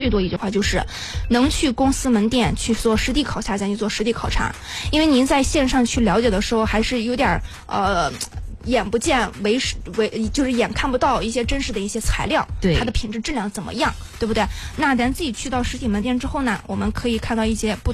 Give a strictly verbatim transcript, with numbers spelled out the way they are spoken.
最多一句话就是，能去公司门店去做实地考察，咱就做实地考察，因为您在线上去了解的时候，还是有点呃。眼不见为实为就是眼看不到一些真实的一些材料， 对它的品质质量怎么样，对不对？那咱自己去到实体门店之后呢，我们可以看到一些不